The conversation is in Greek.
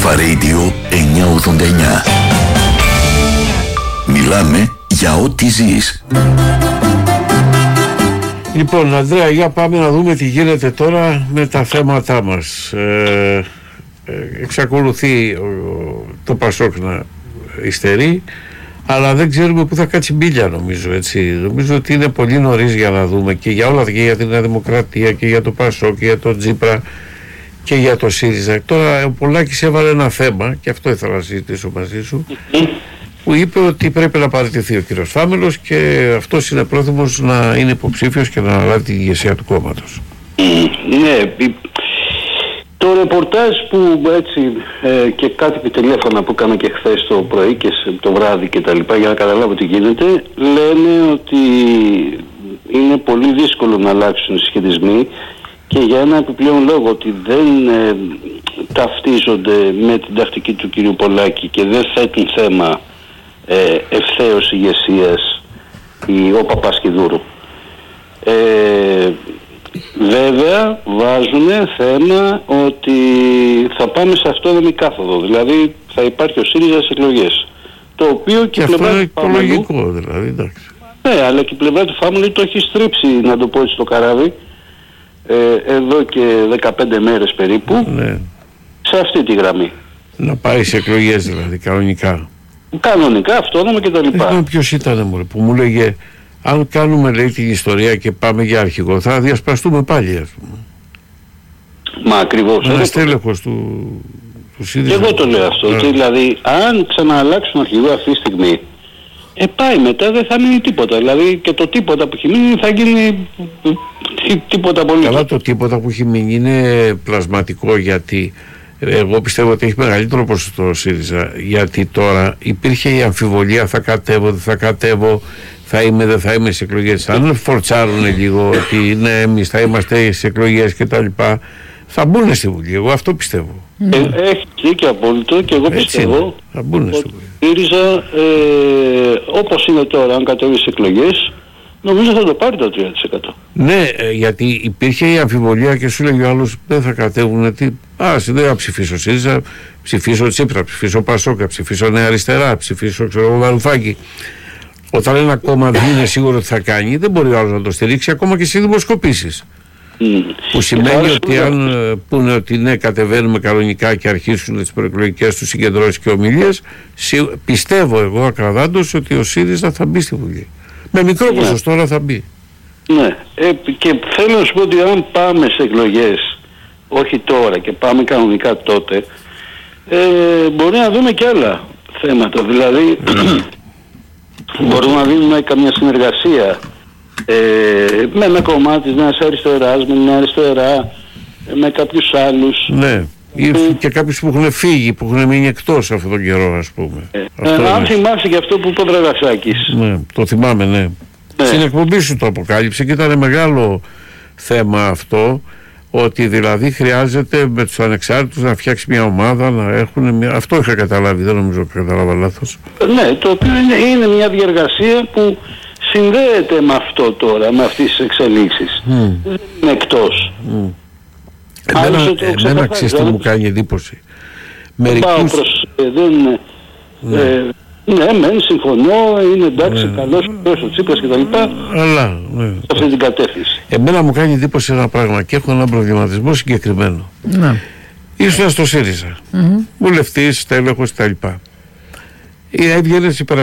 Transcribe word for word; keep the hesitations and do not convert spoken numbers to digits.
Αλφα Radio εννιακόσια ογδόντα εννιά. Μιλάμε για ό,τι ζεις. Λοιπόν, Ανδρέα, για πάμε να δούμε τι γίνεται τώρα με τα θέματά μας. Ε, ε, εξακολουθεί ο, το Πασόκ να υστερεί, αλλά δεν ξέρουμε πού θα κάτσει μπίλια, νομίζω, έτσι. Νομίζω ότι είναι πολύ νωρίς για να δούμε και για όλα, και για την Νέα Δημοκρατία και για το Πασόκ και για το Τζίπρα και για το ΣΥΡΙΖΑ. Τώρα ο Πολάκης έβαλε ένα θέμα, και αυτό ήθελα να συζητήσω μαζί σου, που είπε ότι πρέπει να παραιτηθεί ο κύριος Φάμελος και αυτός είναι πρόθυμος να είναι υποψήφιος και να αναλάβει την ηγεσία του κόμματος. Ναι, το ρεπορτάζ που έτσι ε, και κάτι τηλέφωνα που έκανα και χθες το πρωί και το βράδυ και τα λοιπά για να καταλάβω τι γίνεται, λένε ότι είναι πολύ δύσκολο να αλλάξουν οι συσχετισμοί και για ένα επιπλέον λόγο, ότι δεν ε, ταυτίζονται με την τακτική του κυρίου Πολάκη και δεν θέτουν θέμα ε, ευθέως ηγεσίας η, ο Παπασκηδούρου. Ε, βέβαια βάζουν θέμα ότι θα πάμε σε αυτόνομη κάθοδο, δηλαδή θα υπάρχει ο ΣΥΡΙΖΑ στις εκλογές, το οποίο και, και αυτό είναι οικολογικό, δηλαδή, εντάξει. Ναι, αλλά και η πλευρά του Φάμελου το έχει στρίψει, να το πω έτσι, το καράβι ε, εδώ και δεκαπέντε μέρες περίπου, ναι, σε αυτή τη γραμμή. Να πάει σε εκλογές, δηλαδή, κανονικά. Κανονικά, αυτόνομα και τα λοιπά. Δεν ποιος ήταν, μωρέ, που μου λέγε, αν κάνουμε, λέει, την ιστορία και πάμε για αρχηγό, θα διασπαστούμε πάλι, ας πούμε. Μα ακριβώς. Ένας τέλεχος του, του ΣΥΡΙΖΑ. Και εγώ το λέω αυτό. Και δηλαδή, αν ξανααλλάξουν αρχηγό αυτή τη στιγμή, ε, πάει μετά, δεν θα μείνει τίποτα. Δηλαδή, και το τίποτα που έχει μείνει θα γίνει τίποτα πολύ. Καλά, το τίποτα που έχει μείνει είναι πλασματικό, γιατί εγώ πιστεύω ότι έχει μεγαλύτερο ποσοστό ο ΣΥΡΙΖΑ, γιατί τώρα υπήρχε η αμφιβολία, θα κατέβω, δεν θα κατέβω, θα είμαι, δεν θα είμαι σε εκλογές. Αν φορτσάρουν λίγο ότι ναι, εμείς θα είμαστε σε εκλογές και τα λοιπά, θα μπουν στη Βουλή. Εγώ αυτό πιστεύω. Ε, έχει δίκιο απόλυτο, και εγώ έτσι πιστεύω είναι. Θα μπουν στη Βουλή. Ο ΣΥΡΙΖΑ, ε, όπως είναι τώρα, αν κατέβει σε εκλογές, νομίζω θα το πάρει το τρία τοις εκατό. Ναι, γιατί υπήρχε η αμφιβολία και σου λέγει ο άλλος, δεν θα κατέβουν. Τι... Α, δεν θα ψηφίσω ΣΥΡΙΖΑ, ψηφίσω Τσίπρα, ψηφίσω Πασόκα, ψηφίσω Νέα Αριστερά, ψηφίσω ξέρω Βαρουφάκη. Όταν ένα κόμμα δεν είναι σίγουρο ότι θα κάνει, δεν μπορεί ο άλλος να το στηρίξει, ακόμα και σε δημοσκοπήσεις. Mm. Που σημαίνει ότι αν πούνε ότι ναι, κατεβαίνουμε κανονικά και αρχίσουν τις προεκλογικές τους συγκεντρώσεις και ομιλίες, πιστεύω εγώ ακραδάντως ότι ο ΣΥΡΙΖΑ θα μπει στη Βουλή. Με μικρό ναι. ποσοστό, αλλά θα μπει. Ναι, ε, και θέλω να σου πω ότι αν πάμε σε εκλογές, όχι τώρα, και πάμε κανονικά τότε, ε, μπορεί να δούμε και άλλα θέματα. Δηλαδή, μπορούμε να δίνουμε καμιά συνεργασία ε, με ένα κομμάτι της Νέας Αριστεράς, με την Νέα Αριστερά, με κάποιους άλλους. Ναι, ή και κάποιους που έχουν φύγει, που έχουν μείνει εκτός αυτόν τον καιρό, ας πούμε. Ε, ε, αν θυμάσαι και αυτό που είπε ο Δραγασάκης. Ναι, το θυμάμαι, ναι. Ναι. Στην εκπομπή σου το αποκάλυψε και ήταν μεγάλο θέμα αυτό, ότι δηλαδή χρειάζεται με τους ανεξάρτητους να φτιάξει μια ομάδα, να έχουν μια... Αυτό είχα καταλάβει, δεν νομίζω ότι κατάλαβα λάθος. Ναι, το οποίο είναι, είναι μια διεργασία που συνδέεται με αυτό τώρα, με αυτές τις εξελίξεις. Mm. Δεν είναι εκτός. Mm. Εμένα, εμένα ξέρεις τι μου κάνει εντύπωση. Μερικούς... Πάω προς... Ε, δεν... Ναι. Ε, ναι, μεν, συμφωνώ, είναι εντάξει, ναι, καλός ο Τσίπρας και τα λοιπά, αλλά, ναι, σε αυτή την κατεύθυνση. Εμένα μου κάνει εντύπωση ένα πράγμα και έχω έναν προβληματισμό συγκεκριμένο. Ναι. Ήσουν στο ΣΥΡΙΖΑ, mm-hmm. βουλευτής, τέλεχος κτλ. Έβγαινες υπερασπιστής